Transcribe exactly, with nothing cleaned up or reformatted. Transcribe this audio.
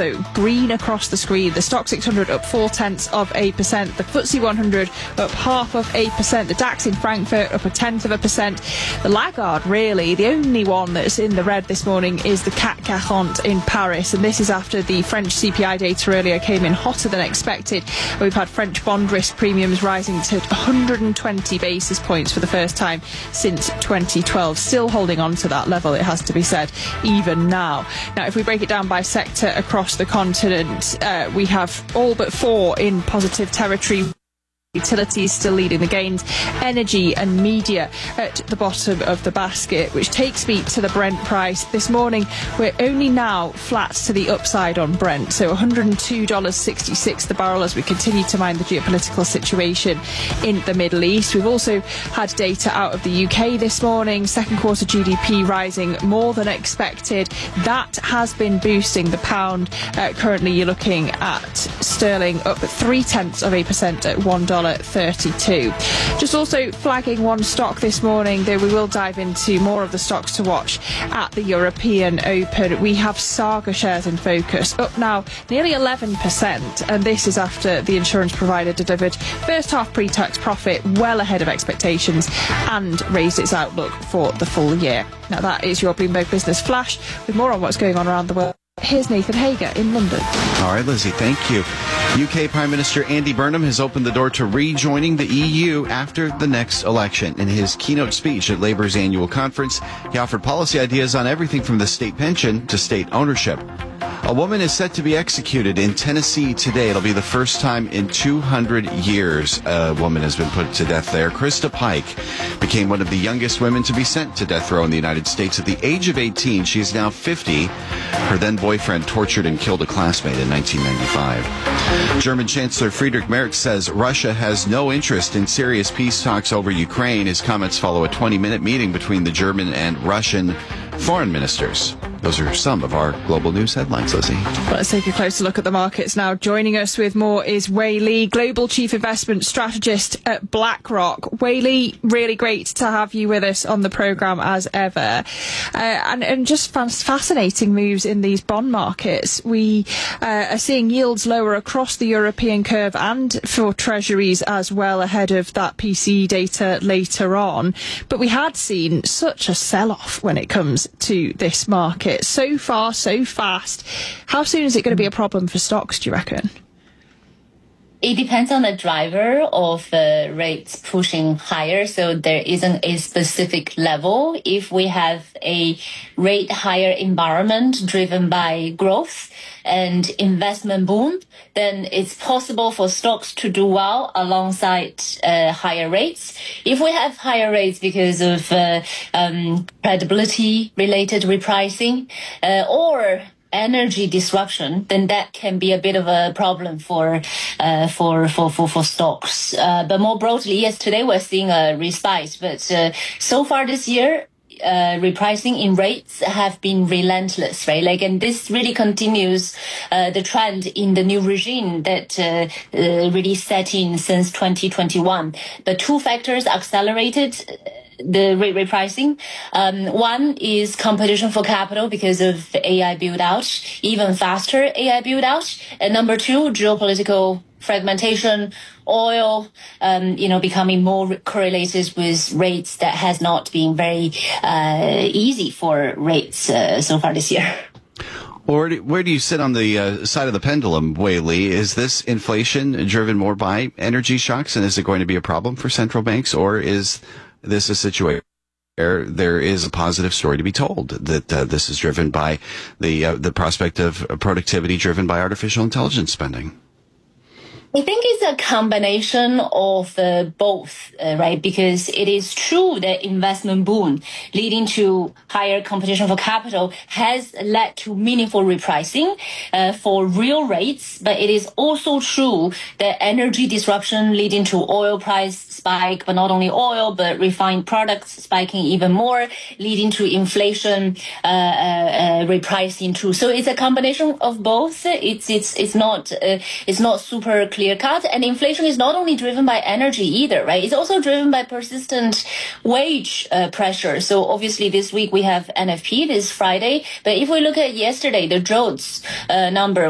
also green across the screen. The Stock six hundred up four tenths of a percent. The F T S E one hundred up half of a percent. The DAX in Frankfurt up a tenth of a percent. The laggard, really, the only one that's in the red this morning is the C A C quarante in Paris, and this is after the French C P I data earlier came in hotter than expected. We've had French bond risk premiums rising to one hundred twenty basis points for the first time since twenty twelve. Still holding on to that level, it has to be said, even now. Now, if we break it down by sector across the continent, uh, we have all but four in positive territory. Utilities still leading the gains, energy and media at the bottom of the basket, which takes me to the Brent price. This morning we're only now flat to the upside on Brent, so one hundred two dollars sixty-six the barrel as we continue to mind the geopolitical situation in the Middle East. We've also had data out of the U K this morning, second quarter G D P rising more than expected. That has been boosting the pound. Uh, currently you're looking at sterling up three tenths of a percent at one dollar thirty-two. Just also flagging one stock this morning, though we will dive into more of the stocks to watch at the European Open. We have Saga shares in focus, up now nearly eleven percent, and this is after the insurance provider delivered first half pre-tax profit well ahead of expectations and raised its outlook for the full year. Now that is your Bloomberg Business Flash with more on what's going on around the world. Here's Nathan Hager in London. All right, Lizzie, thank you. U K Prime Minister Andy Burnham has opened the door to rejoining the E U after the next election. In his keynote speech at Labour's annual conference, he offered policy ideas on everything from the state pension to state ownership. A woman is set to be executed in Tennessee today. It'll be the first time in two hundred years a woman has been put to death there. Krista Pike became one of the youngest women to be sent to death row in the United States. At the age of eighteen, she is now fifty. Her then-boyfriend tortured and killed a classmate in nineteen ninety-five. German Chancellor Friedrich Merz says Russia has no interest in serious peace talks over Ukraine. His comments follow a twenty-minute meeting between the German and Russian foreign ministers. Those are some of our global news headlines, Lizzie. Well, let's take a closer look at the markets now. Joining us with more is Wei Li, Global Chief Investment Strategist at BlackRock. Wei Li, really great to have you with us on the programme as ever. Uh, and, and just fascinating moves in these bond markets. We uh, are seeing yields lower across the European curve and for treasuries as well ahead of that P C E data later on. But we had seen such a sell-off when it comes to this market. So far, so fast. How soon is it going to be a problem for stocks, do you reckon? It depends on the driver of the rates pushing higher, so there isn't a specific level. If we have a rate higher environment driven by growth and investment boom, then it's possible for stocks to do well alongside uh, higher rates. If we have higher rates because of uh, um, credibility-related repricing uh, or energy disruption, then that can be a bit of a problem for uh, for, for for for stocks. Uh, but more broadly, yes, today we're seeing a respite. But uh, so far this year, uh, repricing in rates have been relentless, right? Like, and this really continues uh, the trend in the new regime that uh, uh, really set in since twenty twenty-one. The two factors accelerated the rate repricing. Um, one is competition for capital because of A I build out, even faster A I build out. And number two, geopolitical fragmentation, oil, um, you know, becoming more correlated with rates that has not been very uh, easy for rates uh, so far this year. Or where do you sit on the uh, side of the pendulum, Wei Li? Is this inflation driven more by energy shocks, and is it going to be a problem for central banks, or is this is a situation where there is a positive story to be told, that uh, this is driven by the uh, the prospect of productivity driven by artificial intelligence spending? I think it's a combination of uh, both, uh, right? Because it is true that investment boom leading to higher competition for capital has led to meaningful repricing uh, for real rates. But it is also true that energy disruption leading to oil price spike, but not only oil, but refined products spiking even more, leading to inflation uh, uh, uh, repricing too. So it's a combination of both. It's it's it's not uh, it's not super clear. Clear cut, and inflation is not only driven by energy either, right? It's also driven by persistent wage uh, pressure. So obviously this week we have N F P this Friday, but if we look at yesterday, the jobs uh, number